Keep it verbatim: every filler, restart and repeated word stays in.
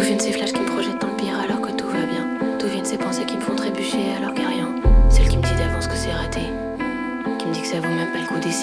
viennent ces flashs qui me projettent dans le pire alors que tout va bien? D'où viennent ces pensées qui me font trébucher alors qu'il n'y a rien? Celle qui me dit d'avance que c'est raté, qui me dit que ça vaut même pas le coup d'essayer.